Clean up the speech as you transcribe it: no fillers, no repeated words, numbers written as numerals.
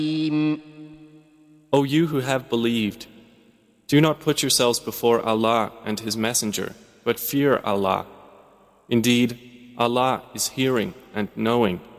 O you who have believed, do not put yourselves before Allah and His Messenger, but fear Allah. Indeed, Allah is hearing and knowing.